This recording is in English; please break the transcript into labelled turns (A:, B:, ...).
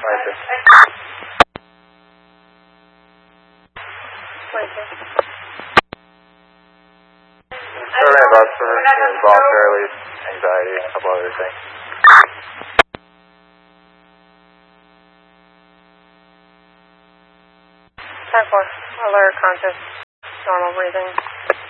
A: Starting about voluntary release, anxiety, and a couple other things.
B: 10-4, alert, conscious, normal breathing.